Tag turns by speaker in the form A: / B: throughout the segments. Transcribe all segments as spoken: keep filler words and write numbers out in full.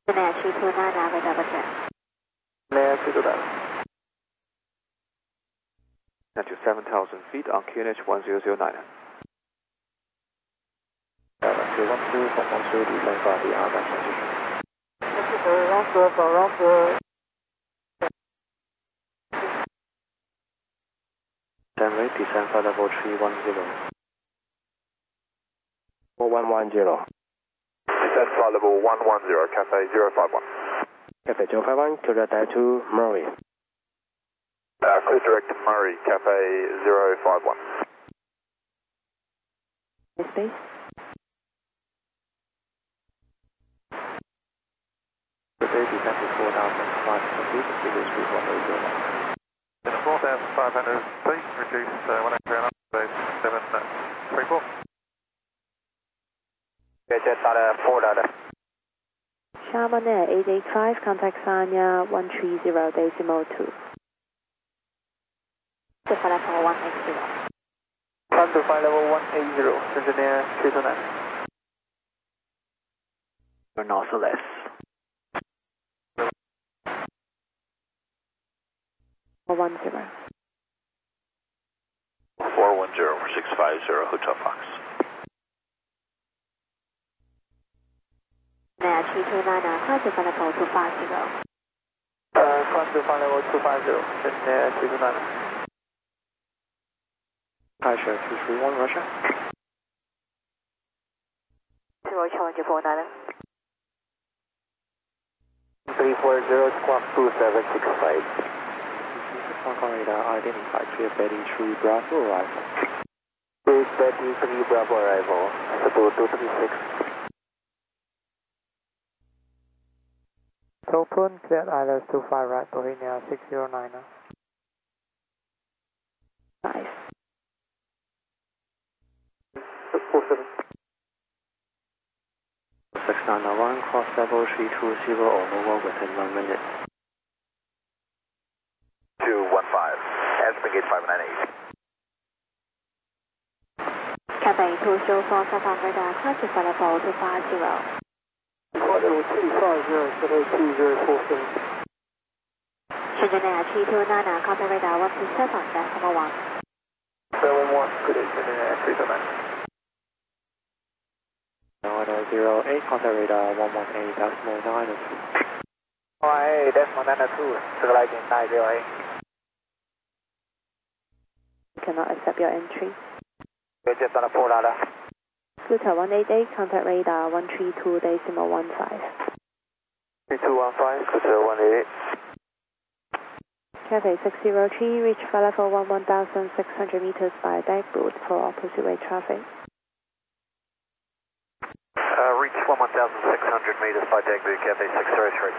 A: Shenzhen three two nine, average double check.
B: Shenzhen three two nine.
C: Now to seven thousand feet on Q N H one zero zero nine.
B: two one two, one one two, descend for the R dash transition.
A: Round four, for round four.
B: Runway, descend for level three one zero. four one one zero.
D: Descend for level one one zero, Cafe zero five one.
B: Cafe zero five one, clear direct to Murray.
D: Uh, clear direct to Murray, Cafe zero five one.
A: Space.
B: Cafe descend to four thousand five hundred feet, figures three four eight zero.
D: four thousand five hundred feet, reduce uh, one hundred up, base seven three four.
B: Jet out of four data.
A: Sharman Air eight eight five, contact Sanya one three zero decimal two. To flight level one eight zero.
B: Climb to flight level one eight zero, Shenzhen Air three two nine.
C: Northwest.
A: one zero.
D: four one zero, six five zero, Hotel Fox.
A: Air three two nine, climb to flight level two five zero.
B: Uh, climb to flight level two five zero, Shenzhen Air three two nine. Russia two three one, Russia.
A: zero challenge four nine.
B: three four zero, squawk two seven six five. Hong Kong radar identified three Betty three Bravo arrival. three Betty three Bravo arrival, Cebu two three six. Open, cleared islands two five right, Bohemia six zero nine.
A: Five.
B: four seven. six nine one, cross level three two zero or over within one minute.
D: two one five, Aspen Gate five nine eight.
A: Cafe two zero four, southbound radar, climb to flight level two five zero.
B: Flight level two five zero, seven two zero four seven.
A: Shenzhen Air three two nine, contact radar one two seven, decimal one.
B: seven one, good day, Shenzhen Air three two nine. Order zero eight, contact radar one one eight, decimal nine two. one eight, decimal nine two, circulating nine zero eight.
A: Cannot accept your entry.
B: Just on a four data.
A: Scooter one eight eight, contact radar one three two decimal one five.
B: three two one five, Scooter one eight eight.
A: Cafe six zero three, reach flight level one one thousand six hundred meters by deck boot for opposite way traffic.
D: Uh, reach one one thousand six hundred meters by deck boot, Cafe six zero three.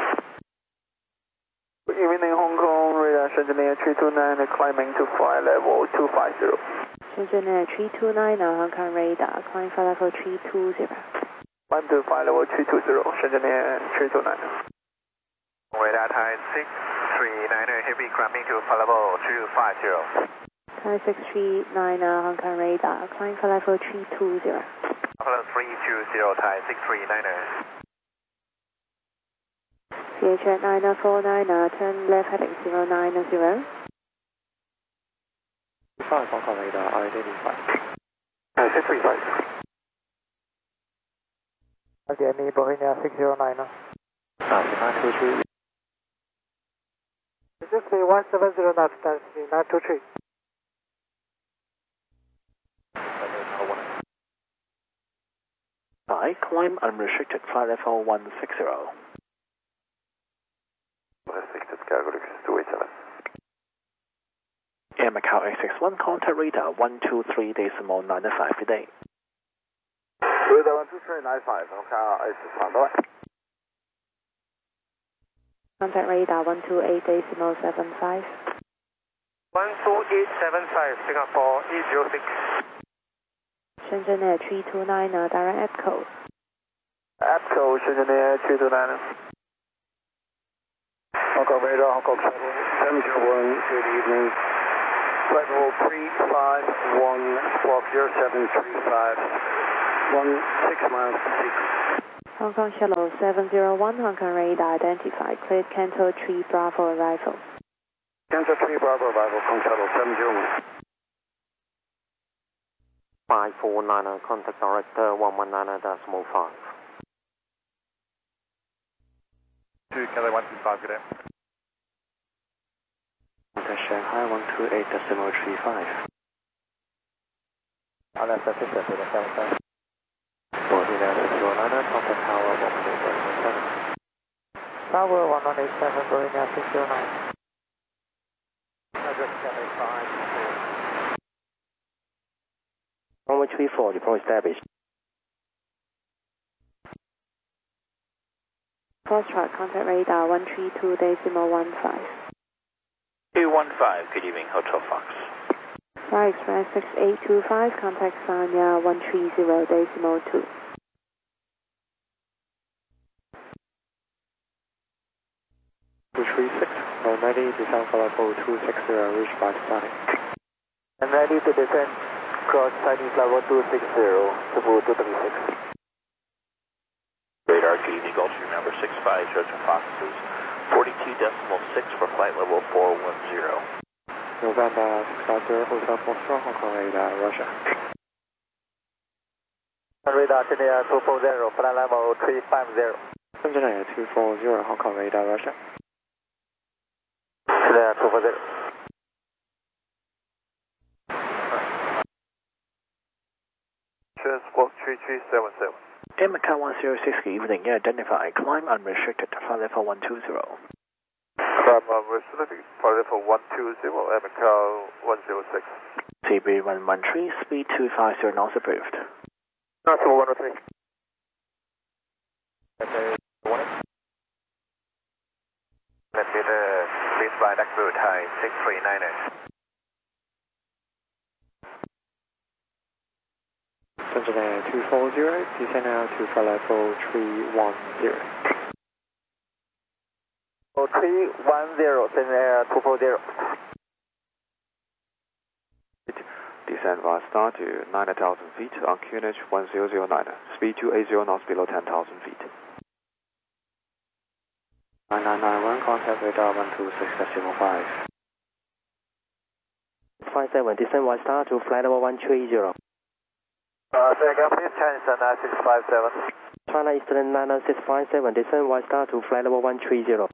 B: Good evening, Hong Kong, radar Shenzhen Air three two nine, climbing to flight level two five zero.
A: Shenzhen Air three two nine, Hong Kong radar, climb flight level three two zero.
B: Climb to flight level three two zero, Shenzhen Air three two nine.
D: Radar Thai six three nine, heavy climbing to flight level two five zero.
A: Thai six three nine, Hong Kong radar, climb flight level three two zero.
D: Level three two zero, Thai six three nine.
A: C H at nine four nine, turn left heading zero nine zero.
B: five, Hong Kong radar identified. Uh, six three five. Okay, me Bohemia six zero nine. Ah, nine two three. Just say one seven zero knots, that's nine two three.
C: I climb unrestricted flight level one six zero.
D: Restricted cargo two eight seven.
C: Air Macau eight six one, contact radar one two three decimal nine five today.
D: Radar one two three nine five, Macau eight six one, bye.
A: Contact radar one two eight decimal seven five.
D: one two eight seven five, Singapore eight zero six.
A: Shenzhen Air three two nine, direct APCO.
B: APCO, Shenzhen Air three two nine. Hong Kong radar, Hong Kong travel seven zero one, good evening. Flight level three five one, squawk zero seven three five, one six miles to sequence.
A: Hong Kong Shuttle seven zero one, Hong Kong radar identified, cleared Canto three Bravo arrival.
B: Canto three Bravo arrival, Hong Kong Shuttle seven zero one.
C: five four nine, contact director one one nine decimal five.
D: two Kelly one two five, good day.
C: Contact Shanghai one two eight decimal three five.
B: On that surface, that's it, seven five.
C: forty nine zero nine, contact tower one one eight seven.
B: Tower one one eight seven, going now six zero nine. Address seven five.
C: Runway three four, deploy established.
A: Foxtrot, contact radar one three two decimal one five.
E: two one five, good evening, Hotel Fox.
A: Fly Express six eight two five, contact Sanya one three zero decimal two.
B: two three six, no ninety, descend for level two six zero, reach by Sonic. And ready to descend, cross Chinese level two six zero, Cebu two three six.
E: Radar, good evening, Gulfstream number six five, Hotel Fox is forty-two decimal six for flight level four one zero.
B: November six five zero, Hotel Foxtrot, Hong Kong radar, Russia. Radar, Chennai two four zero, flight level three five zero. Chennai two four zero, Hong Kong radar, Russia. Chennai two four zero.
D: Chennai Squawk three three seven seven.
C: Air Macau one zero six, good evening, identified, climb unrestricted, flight level one two zero.
D: Climb unrestricted, flight level one two zero, Air Macau one zero six.
C: T B one one three, speed two five zero knots approved.
B: Not one oh three.
D: Let me the speed by Dakar Thai six three nine nine.
B: Engineer two four zero, descend now to flight level three one zero. Oh, three one zero, Engineer two four zero.
F: Descend via star to nine thousand feet on Q N H one zero zero nine, speed two eighty knots below ten thousand feet.
B: nine nine nine one, contact radar one two six decimal five.
C: five seven, descend via star to flight level one three zero.
B: Uh, second, please, Chinese nine six five seven.
C: China Eastern nine nine six five seven, descend via star to flight level one three zero.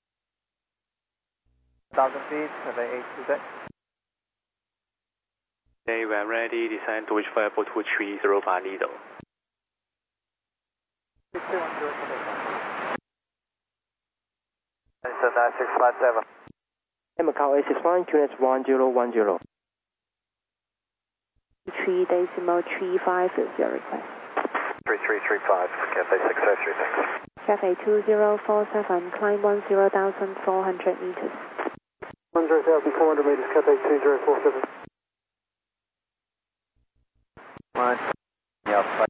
B: one thousand feet, seven eight two six.
E: Okay, we are ready, descend to reach flight level two three zero by Lido.
B: Chinese nine six five seven.
C: Air Macau A six one, Q N H one zero one zero.
A: three decimal three five zero request.
B: three three three five, Cathay six five three six.
A: Cathay two zero four seven, climb one zero thousand four hundred meters.
B: one zero thousand four hundred meters, Cathay two zero four seven. One, yeah, five.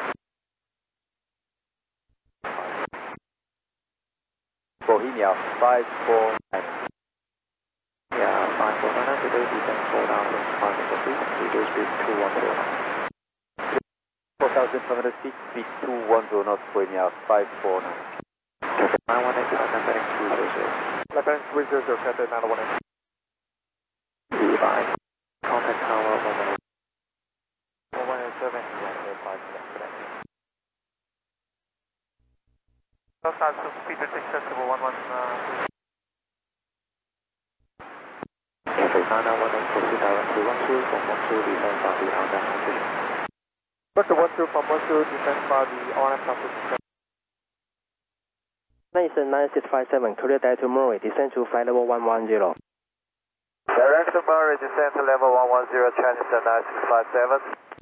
B: Bohemia, five four nine. Yeah, five four nine, today descend four thousand five hundred feet, reduce speed two one zero. four thousand five hundred feet, speed two one zero knots, Bohemia, five four nine. nine one eight, contact heading two zero zero. Lebanon three zero zero, Cathay nine one eight. Levi, contact tower one one eight. one one eight seven, one zero five seven, connect.
D: Southside, so speed accessible one one uh,
B: nine nine one eight, proceed directly one two from one two, descend by the R F position. Vector one two from one two, descend by the R F position.
C: Eastern nine six five seven, clear direct to Murray, descend to flight level one one zero.
B: Direct to Murray, descend to level one one zero, Chinese nine six five seven.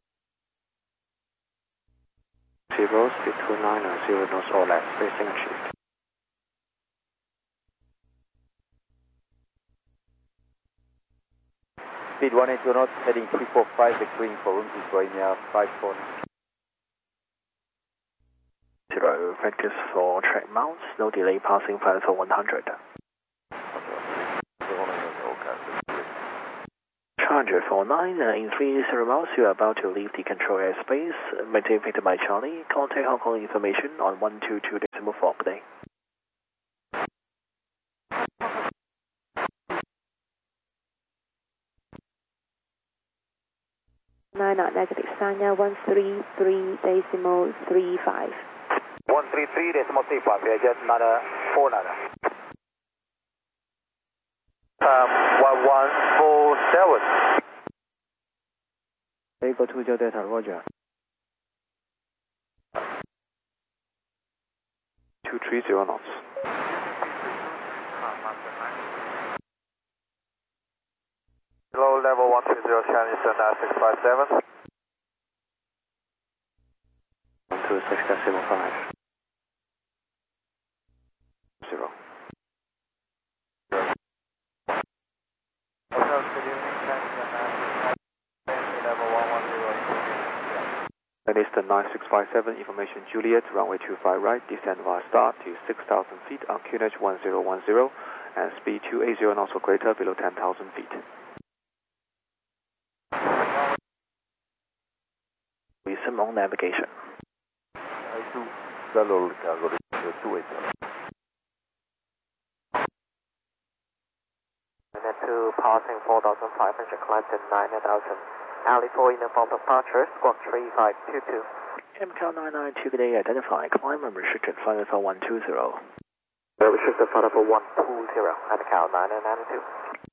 B: Zero, speed two nine zero knots or less, facing achieved. Speed one eight knots, heading three four five, vectoring for room to Bohemia five four nine.
C: Zero, vectors for track mounts, no delay passing flight level one hundred. China Roger, for nine uh, in three zero miles, you are about to leave the control airspace. Maintain Victor by Charlie. Contact Hong Kong information on one two two decimal four per day.
A: nine nine negative, Sanya one three three decimal three five.
B: one three three decimal three five, yeah, just another four niner. Um, one one four seven.
C: Eagle two Joe Delta, Roger.
F: two three zero knots.
B: Low level one three zero, Chinese nine six five seven.
C: one two six decimal five.
F: Zero. That is the nine six five seven, information Juliet, runway two five right, descend via start to six thousand feet on Q N H one zero one zero, and speed two eighty knots or greater below ten thousand feet.
C: Resume on navigation.
B: And two passing four thousand five hundred, climb to nine thousand. Alley four uniform departure, squawk three five two two.
C: M C A L nine nine two, good day, identify, climb unrestricted, flight level one two zero.
B: Restricted flight level one two zero, M C A L nine nine two.